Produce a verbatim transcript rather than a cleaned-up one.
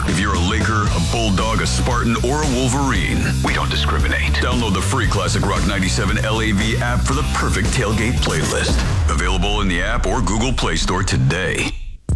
If you're a Laker, a Bulldog, a Spartan, or a Wolverine, we don't discriminate. Download the free Classic Rock ninety-seven L A V app for the perfect tailgate playlist. Available in the app or Google Play Store today.